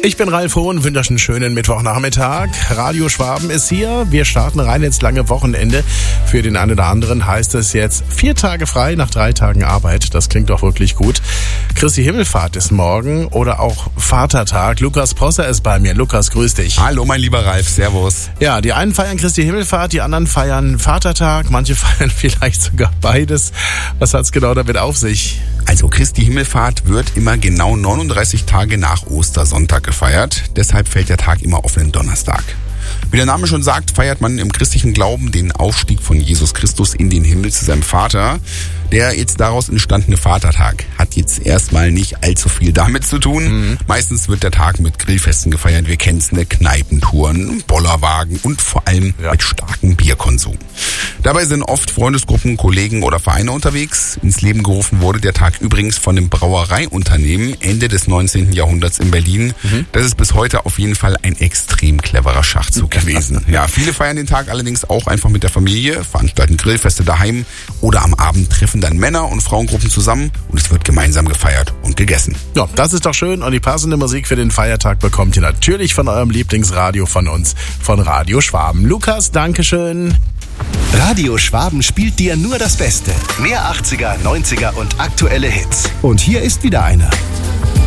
Ich bin Ralf Hohn, wünsche einen schönen Mittwochnachmittag. Radio Schwaben ist hier. Wir starten rein ins lange Wochenende. Für den einen oder anderen heißt es jetzt 4 Tage frei nach 3 Tagen Arbeit. Das klingt doch wirklich gut. Christi Himmelfahrt ist morgen oder auch Vatertag. Lukas Prosser ist bei mir. Lukas, grüß dich. Hallo mein lieber Ralf, servus. Ja, die einen feiern Christi Himmelfahrt, die anderen feiern Vatertag. Manche feiern vielleicht sogar beides. Was hat's genau damit auf sich? Also Christi Himmelfahrt wird immer genau 39 Tage nach Ostersonntag gefeiert. Deshalb fällt der Tag immer auf einen Donnerstag. Wie der Name schon sagt, feiert man im christlichen Glauben den Aufstieg von Jesus Christus in den Himmel zu seinem Vater. Der jetzt daraus entstandene Vatertag hat jetzt erstmal nicht allzu viel damit zu tun. Meistens wird der Tag mit Grillfesten gefeiert. Wir kennen es, ne? Kneipentouren, Bollerwagen und vor allem mit starkem Bierkonsum. Dabei sind oft Freundesgruppen, Kollegen oder Vereine unterwegs. Ins Leben gerufen wurde der Tag übrigens von dem Brauereiunternehmen Ende des 19. Jahrhunderts in Berlin. Das ist bis heute auf jeden Fall ein extrem cleverer Schachzug gewesen. Ja, viele feiern den Tag allerdings auch einfach mit der Familie, veranstalten Grillfeste daheim oder am Abend treffen dann Männer- und Frauengruppen zusammen und es wird gemeinsam gefeiert und gegessen. Ja, das ist doch schön und die passende Musik für den Feiertag bekommt ihr natürlich von eurem Lieblingsradio von uns, von Radio Schwaben. Lukas, Dankeschön. Radio Schwaben spielt dir nur das Beste. Mehr 80er, 90er und aktuelle Hits. Und hier ist wieder einer.